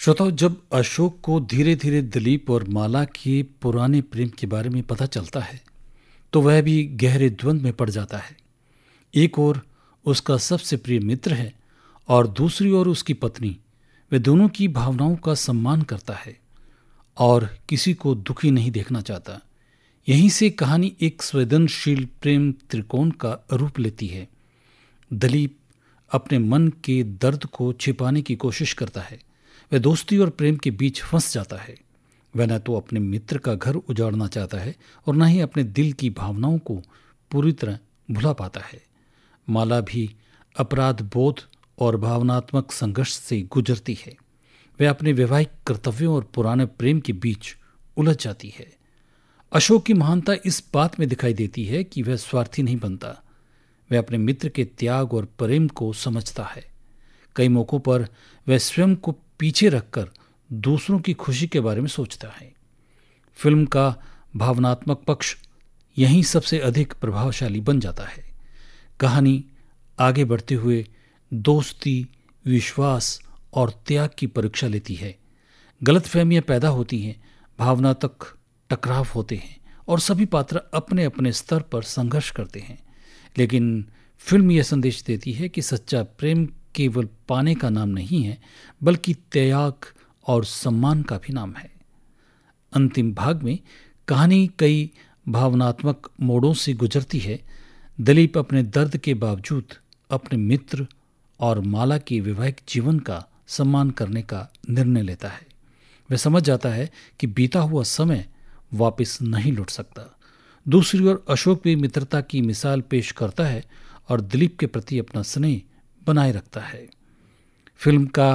श्रोताओं, जब अशोक को धीरे धीरे दिलीप और माला के पुराने प्रेम के बारे में पता चलता है तो वह भी गहरे द्वंद में पड़ जाता है। एक ओर उसका सबसे प्रिय मित्र है और दूसरी ओर उसकी पत्नी। वे दोनों की भावनाओं का सम्मान करता है और किसी को दुखी नहीं देखना चाहता। यहीं से कहानी एक संवेदनशील प्रेम त्रिकोण का रूप लेती है। दिलीप अपने मन के दर्द को छिपाने की कोशिश करता है। वह दोस्ती और प्रेम के बीच फंस जाता है। वह न तो अपने मित्र का घर उजाड़ना चाहता है और न ही अपने दिल की भावनाओं को पूरी तरह भुला पाता है। माला भी अपराध बोध और भावनात्मक संघर्ष से गुजरती है। वह अपने वैवाहिक कर्तव्यों और पुराने प्रेम के बीच उलझ जाती है। अशोक की महानता इस बात में दिखाई देती है कि वह स्वार्थी नहीं बनता। वह अपने मित्र के त्याग और प्रेम को समझता है। कई मौकों पर वह स्वयं को पीछे रखकर दूसरों की खुशी के बारे में सोचता है। फिल्म का भावनात्मक पक्ष यहीं सबसे अधिक प्रभावशाली बन जाता है। कहानी आगे बढ़ते हुए दोस्ती, विश्वास और त्याग की परीक्षा लेती है। गलतफहमियां पैदा होती हैं, भावना तक टकराव होते हैं और सभी पात्र अपने अपने स्तर पर संघर्ष करते हैं। लेकिन फिल्म यह संदेश देती है कि सच्चा प्रेम केवल पाने का नाम नहीं है, बल्कि त्याग और सम्मान का भी नाम है। अंतिम भाग में कहानी कई भावनात्मक मोड़ों से गुजरती है। दिलीप अपने दर्द के बावजूद अपने मित्र और माला के वैवाहिक जीवन का सम्मान करने का निर्णय लेता है। वह समझ जाता है कि बीता हुआ समय वापस नहीं लौट सकता। दूसरी ओर अशोक भी मित्रता की मिसाल पेश करता है और दिलीप के प्रति अपना स्नेह बनाए रखता है। फिल्म का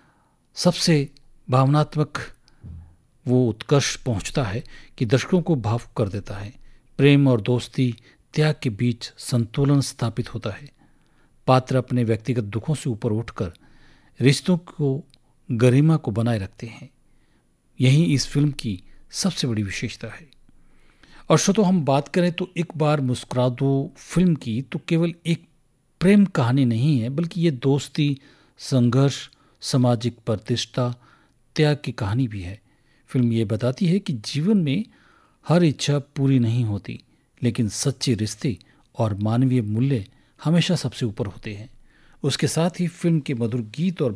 सबसे भावनात्मक वो उत्कर्ष पहुंचता है कि दर्शकों को भावुक कर देता है। प्रेम और दोस्ती, त्याग के बीच संतुलन स्थापित होता है। पात्र अपने व्यक्तिगत दुखों से ऊपर उठकर रिश्तों को गरिमा को बनाए रखते हैं। यही इस फिल्म की सबसे बड़ी विशेषता है। और श्रोतो, हम बात करें तो एक बार मुस्कुरा दो फिल्म की, तो केवल एक प्रेम कहानी नहीं है, बल्कि ये दोस्ती, संघर्ष, सामाजिक प्रतिष्ठा, त्याग की कहानी भी है। फिल्म ये बताती है कि जीवन में हर इच्छा पूरी नहीं होती, लेकिन सच्चे रिश्ते और मानवीय मूल्य हमेशा सबसे ऊपर होते हैं। उसके साथ ही फिल्म के मधुर गीत और